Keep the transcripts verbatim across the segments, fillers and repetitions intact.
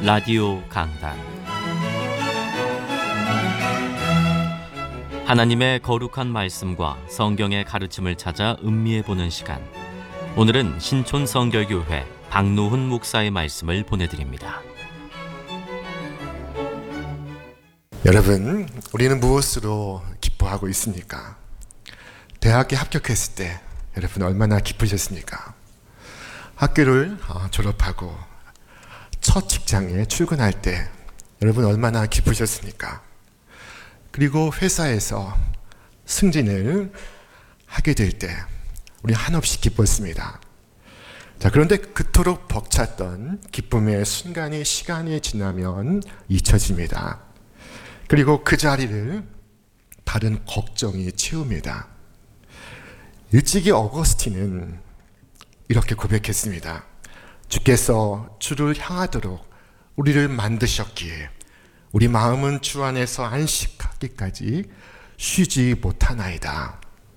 라디오 강단, 하나님의 거룩한 말씀과 성경의 가르침을 찾아 음미해보는 시간. 오늘은 신촌성결교회 박노훈 목사의 말씀을 보내드립니다. 여러분, 우리는 무엇으로 기뻐하고 있습니까? 대학에 합격했을 때 여러분 얼마나 기쁘셨습니까? 학교를 졸업하고 첫 직장에 출근할 때 여러분 얼마나 기쁘셨습니까? 그리고 회사에서 승진을 하게 될 때 우리 한없이 기뻤습니다. 자, 그런데 그토록 벅찼던 기쁨의 순간이 시간이 지나면 잊혀집니다. 그리고 그 자리를 다른 걱정이 채웁니다. 일찍이 어거스틴은 이렇게 고백했습니다. 주께서 주를 향하도록 우리를 만드셨기에 우리 마음은 주 안에서 안식하기까지 쉬지 못하나이다.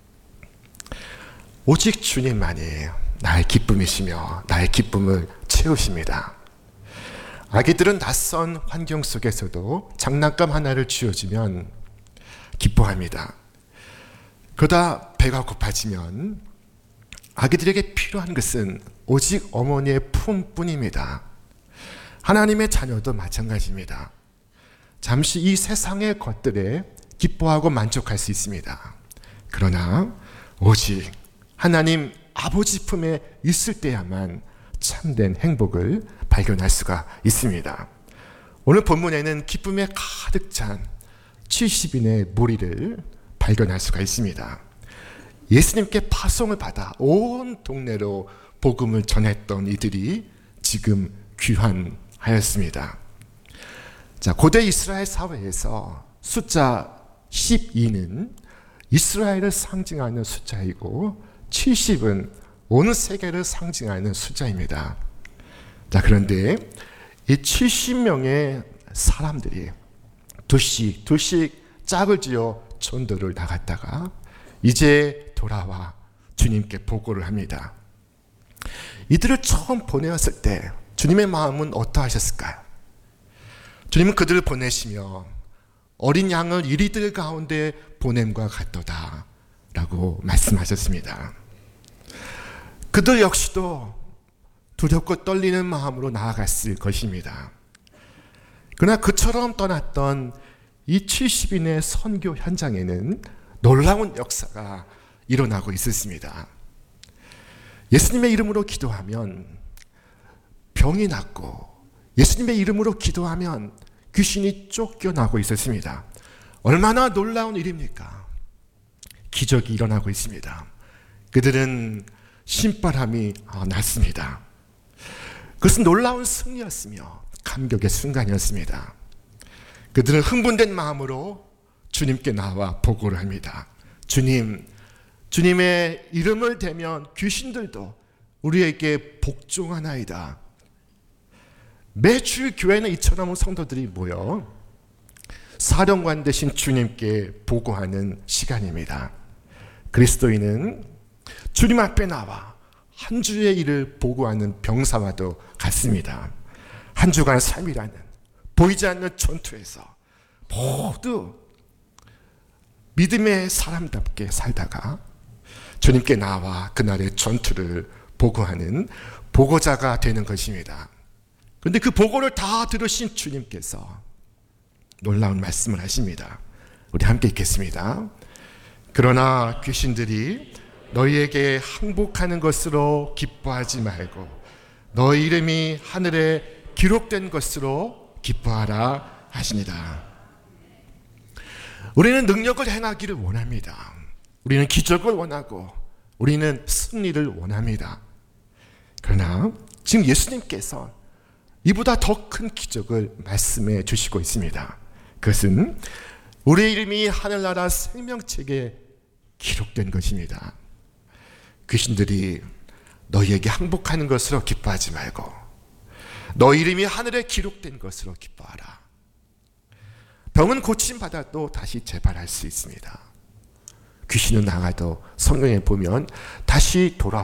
오직 주님만이 나의 기쁨이시며 나의 기쁨을 채우십니다. 아기들은 낯선 환경 속에서도 장난감 하나를 쥐어주면 기뻐합니다. 그러다 배가 고파지면 아기들에게 필요한 것은 오직 어머니의 품뿐입니다. 하나님의 자녀도 마찬가지입니다. 잠시 이 세상의 것들에 기뻐하고 만족할 수 있습니다. 그러나 오직 하나님 아버지 품에 있을 때야만 참된 행복을 발견할 수가 있습니다. 오늘 본문에는 기쁨에 가득 찬 칠십 인의 무리를 발견할 수가 있습니다. 예수님께 파송을 받아 온 동네로 복음을 전했던 이들이 지금 귀환하였습니다. 자, 고대 이스라엘 사회에서 숫자 십이는 이스라엘을 상징하는 숫자이고 칠십은 온 세계를 상징하는 숫자입니다. 자, 그런데 이 칠십 명의 사람들이 두씩 두씩 짝을 지어 전도를 나갔다가 이제 돌아와 주님께 보고를 합니다. 이들을 처음 보내었을 때 주님의 마음은 어떠하셨을까요? 주님은 그들을 보내시며 어린 양을 이리들 가운데 보냄과 같도다 라고 말씀하셨습니다. 그들 역시도 두렵고 떨리는 마음으로 나아갔을 것입니다. 그러나 그처럼 떠났던 이 칠십 인의 선교 현장에는 놀라운 역사가 일어나고 있었습니다. 예수님의 이름으로 기도하면 병이 낫고 예수님의 이름으로 기도하면 귀신이 쫓겨나고 있었습니다. 얼마나 놀라운 일입니까? 기적이 일어나고 있습니다. 그들은 신바람이 났습니다. 그것은 놀라운 승리였으며 감격의 순간이었습니다. 그들은 흥분된 마음으로 주님께 나와 보고를 합니다. 주님, 주님의 이름을 대면 귀신들도 우리에게 복종하나이다. 매주 교회는 이처럼 성도들이 모여 사령관 되신 주님께 보고하는 시간입니다. 그리스도인은 주님 앞에 나와 한 주의 일을 보고하는 병사와도 같습니다. 한 주간 삶이라는 보이지 않는 전투에서 모두 믿음의 사람답게 살다가 주님께 나와 그날의 전투를 보고하는 보고자가 되는 것입니다. 그런데 그 보고를 다 들으신 주님께서 놀라운 말씀을 하십니다. 우리 함께 읽겠습니다. 그러나 귀신들이 너희에게 항복하는 것으로 기뻐하지 말고 너희 이름이 하늘에 기록된 것으로 기뻐하라 하시니라. 우리는 능력을 행하기를 원합니다. 우리는 기적을 원하고 우리는 승리를 원합니다. 그러나 지금 예수님께서 이보다 더 큰 기적을 말씀해 주시고 있습니다. 그것은 우리의 이름이 하늘나라 생명책에 기록된 것입니다. 귀신들이 너희에게 항복하는 것으로 기뻐하지 말고 너희 이름이 하늘에 기록된 것으로 기뻐하라. 병은 고침받아도 다시 재발할 수 있습니다. 귀신은 나가도 성경에 보면 다시 돌아